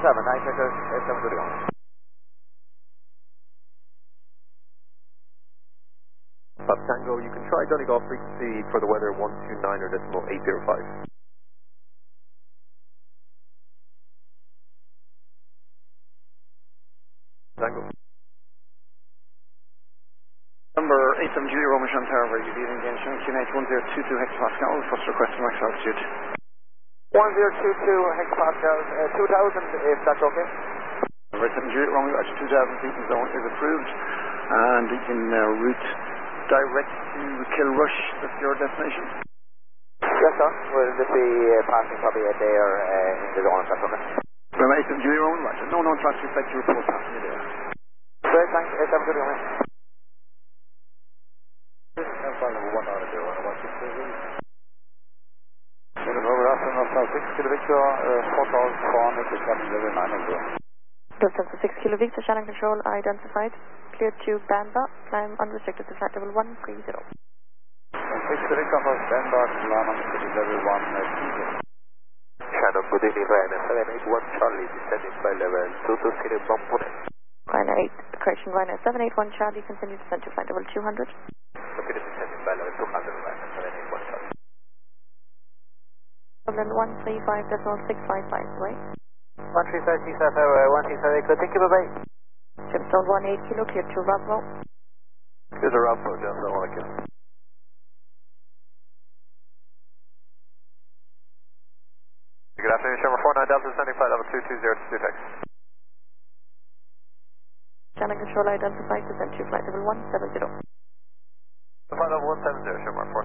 nice checker, 721. Papa Tango, you can try Donegal frequency for the weather 129.805. Tango. Number 870 Roman Jean Tower, you lead engagement, QNH 1022 hectopascal, first request max altitude. 1022 hectopascals, 2000 if that's okay. Number 870 Roman, 2000 feet in zone is approved, and you can route direct to Kilrush, that's your destination. Yes sir, will this be passing probably a day or in the zone if that's okay? Number 870 Roman, right, no non-traffic respect to report passing a day. Great, thanks, 721. Distance to 6 kilo Victor, channel control identified. Clear to Bamba, climb unrestricted to flight level 130. 6 Victor for Bamba, climb unrestricted level 130. Shadow, good evening, Ryanair 781 Charlie, descending flight level 220 Bambune. Ryanair 8, correction, Ryanair 781 Charlie, continue descent to flight level 200. Located descending flight level 200, Ryanair 781 Charlie. Dublin 135.655 away. 135, 135, good, thank you, bye-bye. Gemstone 18 kilo, clear to Roswell. Here's a Roswell, Gemstone 1 kilo. Good afternoon, Sherman 49 Delta, descending flight level 220 to Tex. Channel control identified, descent to flight level 170. Flight level 170, Sherman 49.